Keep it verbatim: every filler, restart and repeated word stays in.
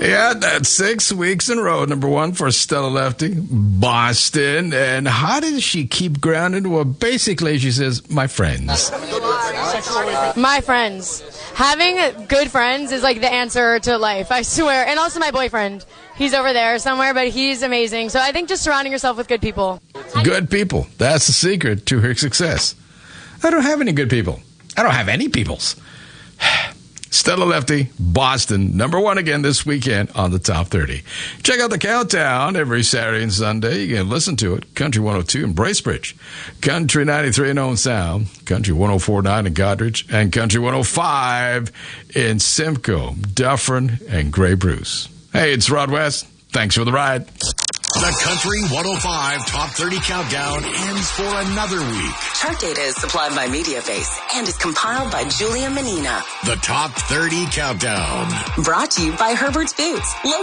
Yeah, that's six weeks in a row. Number one for Stella Lefty, Boston. And how does she keep grounded? Well, basically, she says, my friends. My friends. Having good friends is like the answer to life, I swear. And also my boyfriend. He's over there somewhere, but he's amazing. So I think just surrounding yourself with good people. Good people. That's the secret to her success. I don't have any good people. I don't have any peoples. Stella Lefty, Boston, number one again this weekend on the Top thirty. Check out the countdown every Saturday and Sunday. You can listen to it. Country one oh two in Bracebridge, Country ninety-three in Owen Sound, Country one oh four point nine in Goderich, and Country one oh five in Simcoe, Dufferin, and Grey Bruce. Hey, it's Rod West. Thanks for the ride. The Country one oh five Top thirty Countdown ends for another week. Chart data is supplied by MediaBase and is compiled by Julia Menina. The Top thirty Countdown. Brought to you by Herbert's Boots.